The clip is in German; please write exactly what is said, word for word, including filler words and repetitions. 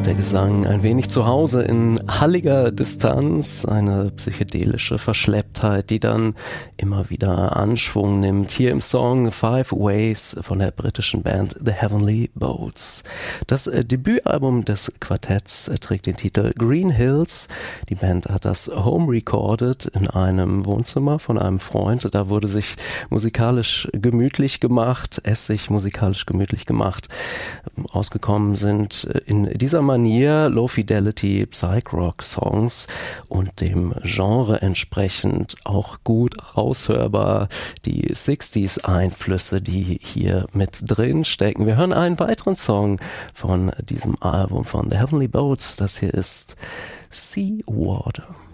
der Gesang ein wenig zu Hause in halliger Distanz, eine psychedelische Verschlepptheit, die dann immer wieder Anschwung nimmt. Hier im Song Five Ways von der britischen Band The Heavenly Boats. Das äh, Debütalbum des Quartetts äh, trägt den Titel Green Hills. Die Band hat das home recorded in einem Wohnzimmer von einem Freund. Da wurde sich musikalisch gemütlich gemacht, es sich musikalisch gemütlich gemacht. Rausgekommen sind in dieser Manier Low-Fidelity Psych-Rock-Songs und dem Genre entsprechend auch gut raushörbar die sechziger-Einflüsse, die hier mit drin stecken. Wir hören einen weiteren Song von diesem Album von The Heavenly Boats. Das hier ist Sea Water.